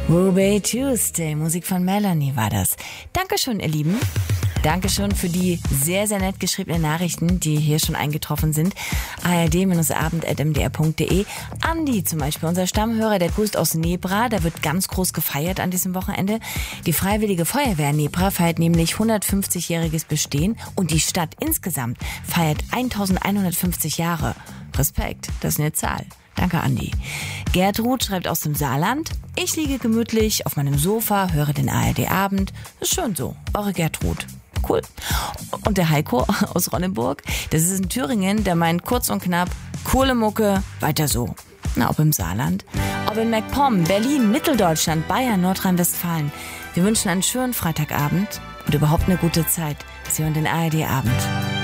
Ruby Tuesday, Musik von Melanie war das. Dankeschön, ihr Lieben. Dankeschön für die sehr, sehr nett geschriebenen Nachrichten, die hier schon eingetroffen sind. ard-abend@mdr.de. Andi zum Beispiel, unser Stammhörer, der grüßt aus Nebra. Da wird ganz groß gefeiert an diesem Wochenende. Die Freiwillige Feuerwehr Nebra feiert nämlich 150-jähriges Bestehen und die Stadt insgesamt feiert 1150 Jahre. Respekt, das ist eine Zahl. Danke, Andi. Gertrud schreibt aus dem Saarland: Ich liege gemütlich auf meinem Sofa, höre den ARD-Abend. Ist schön so. Eure Gertrud. Cool. Und der Heiko aus Ronneburg, das ist in Thüringen, der meint kurz und knapp: coole Mucke, weiter so. Na, ob im Saarland, ob in MacPom, Berlin, Mitteldeutschland, Bayern, Nordrhein-Westfalen. Wir wünschen einen schönen Freitagabend und überhaupt eine gute Zeit. Sie hören den ARD-Abend.